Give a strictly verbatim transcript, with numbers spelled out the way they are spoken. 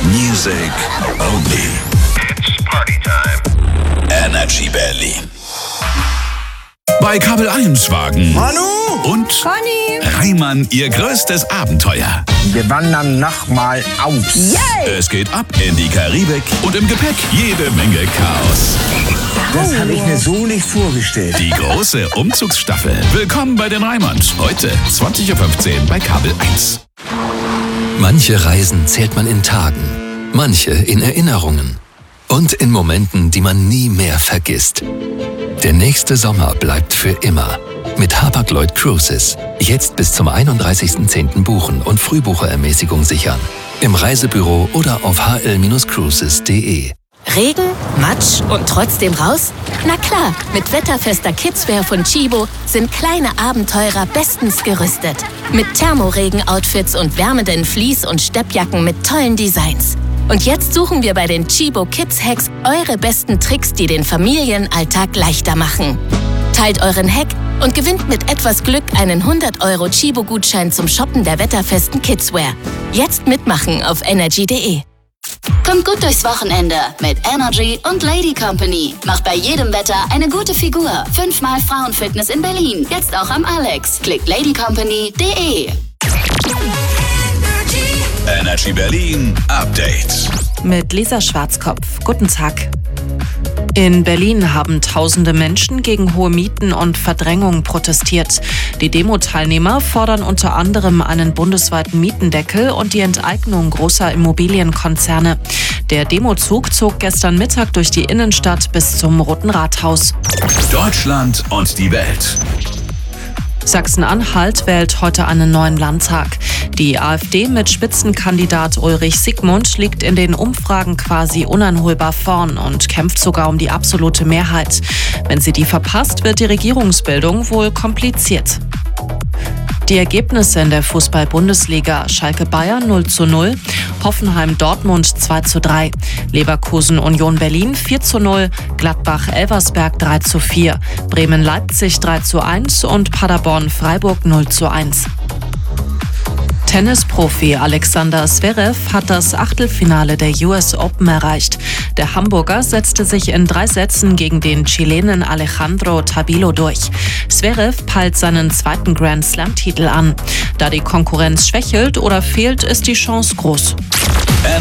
Music only. It's party time. Energy Berlin. Bei Kabel eins wagen Manu und Conny, Reimann ihr größtes Abenteuer. wir wandern nochmal aus. yay! Es geht ab in die Karibik und im Gepäck jede Menge Chaos. Das habe ich mir so nicht vorgestellt. Die große Umzugsstaffel. Willkommen bei den Reimanns. Heute zwanzig Uhr fünfzehn bei Kabel eins. Manche Reisen zählt man in Tagen, manche in Erinnerungen und in Momenten, die man nie mehr vergisst. Der nächste Sommer bleibt für immer. Mit Hapag-Lloyd Cruises. Jetzt bis zum einunddreißigsten zehnten buchen und Frühbucherermäßigung sichern. Im Reisebüro oder auf h l Bindestrich cruises punkt d e. Regen, Matsch und trotzdem raus? Na klar, mit wetterfester Kidswear von Chibo sind kleine Abenteurer bestens gerüstet. Mit Thermoregen-Outfits und wärmenden Fleece- und Steppjacken mit tollen Designs. Und jetzt suchen wir bei den Chibo Kids Hacks eure besten Tricks, die den Familienalltag leichter machen. Teilt euren Hack und gewinnt mit etwas Glück einen hundert Euro Chibo-Gutschein zum Shoppen der wetterfesten Kidswear. Jetzt mitmachen auf energy punkt d e. Kommt gut durchs Wochenende mit Energy und Lady Company. Macht bei jedem Wetter eine gute Figur. Fünfmal Frauenfitness in Berlin. Jetzt auch am Alex. Klickt lady company punkt d e. Energy Berlin Update. Mit Lisa Schwarzkopf. Guten Tag. In Berlin haben tausende Menschen gegen hohe Mieten und Verdrängung protestiert. Die Demo-Teilnehmer fordern unter anderem einen bundesweiten Mietendeckel und die Enteignung großer Immobilienkonzerne. Der Demozug zog gestern Mittag durch die Innenstadt bis zum Roten Rathaus. Deutschland und die Welt. Sachsen-Anhalt wählt heute einen neuen Landtag. Die AfD mit Spitzenkandidat Ulrich Siegmund liegt in den Umfragen quasi uneinholbar vorn und kämpft sogar um die absolute Mehrheit. Wenn sie die verpasst, wird die Regierungsbildung wohl kompliziert. Die Ergebnisse in der Fußball-Bundesliga: Schalke Bayern null zu null, Hoffenheim Dortmund zwei zu drei, Leverkusen Union Berlin vier zu null, Gladbach Elversberg drei zu vier, Bremen Leipzig drei zu eins und Paderborn Freiburg null zu eins. Tennisprofi Alexander Zverev hat das Achtelfinale der U S Open erreicht. Der Hamburger setzte sich in drei Sätzen gegen den Chilenen Alejandro Tabilo durch. Zverev peilt seinen zweiten Grand-Slam-Titel an. Da die Konkurrenz schwächelt oder fehlt, ist die Chance groß.